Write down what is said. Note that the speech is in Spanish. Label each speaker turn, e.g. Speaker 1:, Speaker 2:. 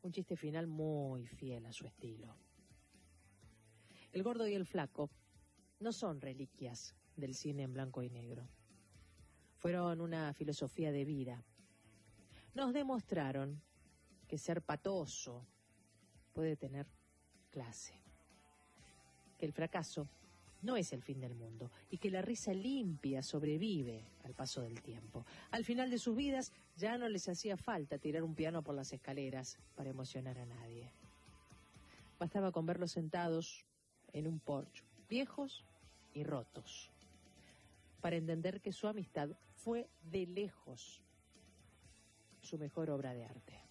Speaker 1: Un chiste final muy fiel a su estilo. El gordo y el flaco no son reliquias del cine en blanco y negro. Fueron una filosofía de vida. Nos demostraron que ser patoso puede tener clase. Que el fracaso no es el fin del mundo y que la risa limpia sobrevive al paso del tiempo. Al final de sus vidas ya no les hacía falta tirar un piano por las escaleras para emocionar a nadie. Bastaba con verlos sentados en un porche, viejos y rotos, para entender que su amistad fue de lejos su mejor obra de arte.